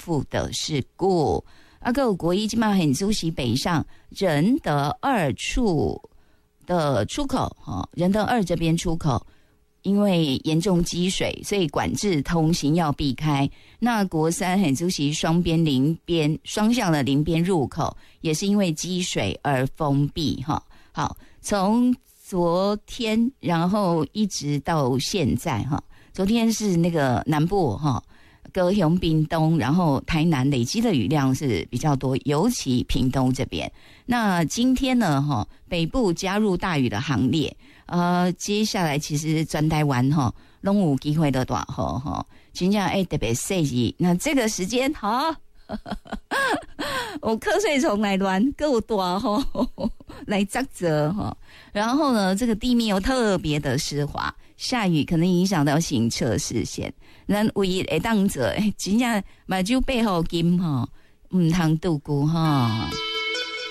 复的事故。个国一今嘛很主席北上仁德二处的出口仁德二这边出口因为严重积水，所以管制通行要避开。那国三很主席双向的邻边入口也是因为积水而封闭好，从昨天然后一直到现在昨天是那个南部高雄、屏东，然后台南累积的雨量是比较多，尤其屏东这边。那今天呢北部加入大雨的行列，接下来其实全台湾都有机会的大雨真的特别细致。那这个时间我瞌睡虫来乱够大来扎着然后呢这个地面又特别的湿滑，下雨可能影响到行车视线，咱唯一会当做真正目睭背后金唔通度过